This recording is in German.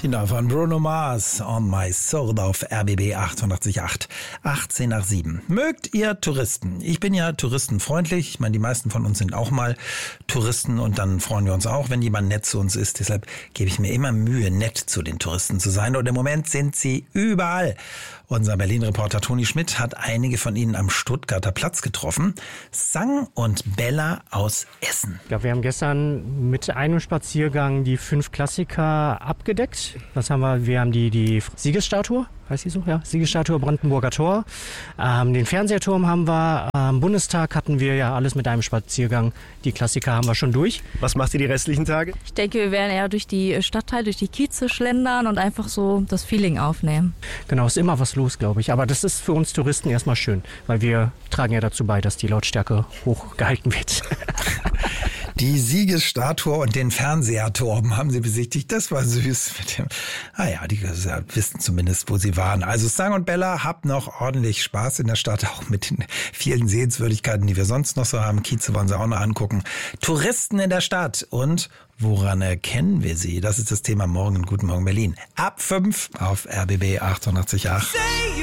Die neue von Bruno Mars, On My Soul auf RBB 88.8, 18 nach 7. Mögt ihr Touristen? Ich bin ja touristenfreundlich. Ich meine, die meisten von uns sind auch mal Touristen und dann freuen wir uns auch, wenn jemand nett zu uns ist. Deshalb gebe ich mir immer Mühe, nett zu den Touristen zu sein. Und im Moment sind sie überall. Unser Berlin-Reporter Toni Schmidt hat einige von ihnen am Stuttgarter Platz getroffen. Sang und Bella aus Essen. Ja, wir haben gestern mit einem Spaziergang die 5 Klassiker abgedeckt. Was haben wir? Wir haben die Siegesstatue, heißt die so? Ja, Siegesstatue, Brandenburger Tor. Den Fernsehturm haben wir. Am Bundestag hatten wir ja alles mit einem Spaziergang. Die Klassiker haben wir schon durch. Was macht ihr die restlichen Tage? Ich denke, wir werden eher durch die Stadtteile, durch die Kieze schlendern und einfach so das Feeling aufnehmen. Genau, ist immer was los, glaube ich. Aber das ist für uns Touristen erstmal schön, weil wir tragen ja dazu bei, dass die Lautstärke hochgehalten wird. Die Siegesstatue und den Fernsehturm haben sie besichtigt. Das war süß. Die wissen zumindest, wo sie waren. Also Sang und Bella, habt noch ordentlich Spaß in der Stadt, auch mit den vielen Sehenswürdigkeiten, die wir sonst noch so haben. Kieze wollen sie auch noch angucken. Touristen in der Stadt. Und woran erkennen wir sie? Das ist das Thema morgen in Guten Morgen Berlin. Ab 5 auf RBB 88.8.